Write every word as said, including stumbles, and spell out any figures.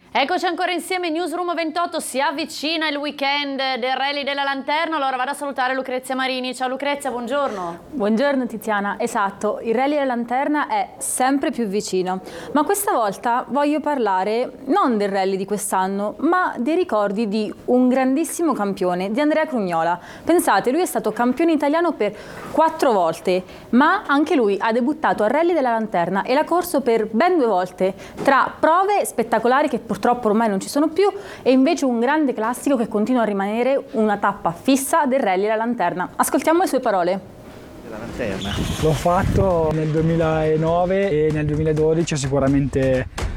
Eccoci ancora insieme, Newsroom ventotto, si avvicina il weekend del Rally della Lanterna, allora vado a salutare Lucrezia Marini. Ciao Lucrezia, buongiorno. Buongiorno Tiziana, esatto, il Rally della Lanterna è sempre più vicino, ma questa volta voglio parlare non del rally di quest'anno, ma dei ricordi di un grandissimo campione, di Andrea Crugnola. Pensate, lui è stato campione italiano per quattro volte, ma anche lui ha debuttato al Rally della Lanterna e l'ha corso per ben due volte, tra prove spettacolari che purtroppo ormai non ci sono più e invece un grande classico che continua a rimanere una tappa fissa del Rally della Lanterna. Ascoltiamo le sue parole. La Lanterna. L'ho fatto nel duemilanove e nel duemiladodici, ho sicuramente